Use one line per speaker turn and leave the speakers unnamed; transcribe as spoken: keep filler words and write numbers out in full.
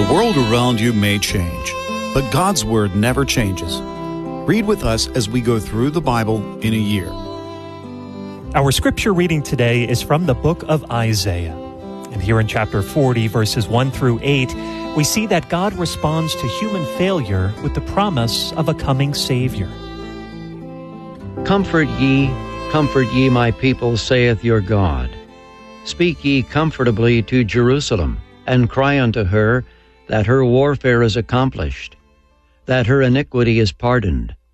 The world around you may change, but God's Word never changes. Read with us as we go through the Bible in a year.
Our scripture reading today is from the book of Isaiah. And here in chapter forty, verses one through eight, we see that God responds to human failure with the promise of a coming Savior.
Comfort ye, comfort ye my people, saith your God. Speak ye comfortably to Jerusalem, and cry unto her that her warfare is accomplished, that her iniquity is pardoned,